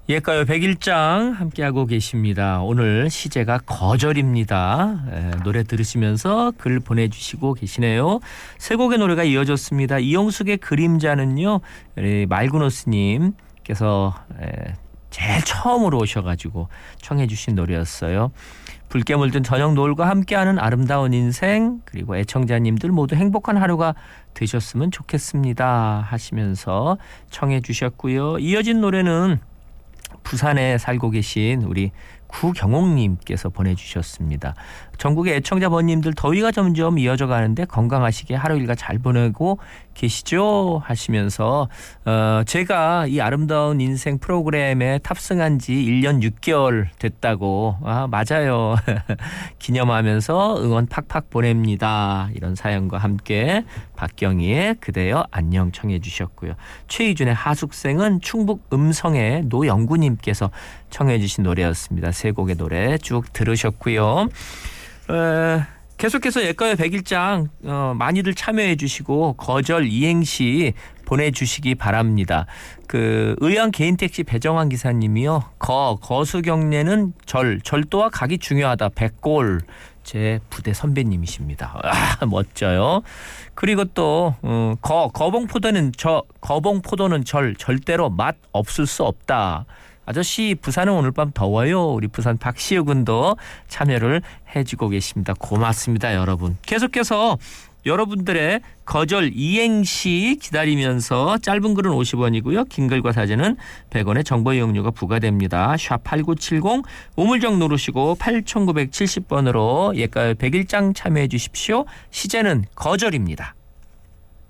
옛가요 101장 함께하고 계십니다. 오늘 시제가 거절입니다. 노래 들으시면서 글 보내주시고 계시네요. 세 곡의 노래가 이어졌습니다. 이용숙의 그림자는요, 말구노스님께서 제일 처음으로 오셔가지고 청해 주신 노래였어요. 붉게 물든 저녁 노을과 함께하는 아름다운 인생, 그리고 애청자님들 모두 행복한 하루가 되셨으면 좋겠습니다 하시면서 청해 주셨고요. 이어진 노래는 부산에 살고 계신 우리 구경옥님께서 보내주셨습니다. 전국의 애청자 번님들 더위가 점점 이어져 가는데 건강하시게 하루 일과 잘 보내고 계시죠? 하시면서 제가 이 아름다운 인생 프로그램에 탑승한 지 1년 6개월 됐다고. 맞아요. 기념하면서 응원 팍팍 보냅니다. 이런 사연과 함께 박경희의 그대여 안녕 청해 주셨고요. 최희준의 하숙생은 충북 음성의 노영구님께서 청해 주신 노래였습니다. 세 곡의 노래 쭉 들으셨고요. 계속해서 옛가요 101장 많이들 참여해 주시고 거절 이행시 보내주시기 바랍니다. 의왕 개인택시 배정환 기사님이요. 거수경례는 절도와 각이 중요하다. 백골. 제 부대 선배님이십니다. 멋져요. 그리고 또 거봉포도는 절대로 맛 없을 수 없다. 아저씨 부산은 오늘 밤 더워요. 우리 부산 박시우 군도 참여를 해주고 계십니다. 고맙습니다, 여러분. 계속해서 여러분들의 거절 이행시 기다리면서 짧은 글은 50원이고요. 긴 글과 사진은 100원의 정보 이용료가 부과됩니다. 샵8970 우물정 누르시고 8970번으로 옛가요 101장 참여해 주십시오. 시제는 거절입니다.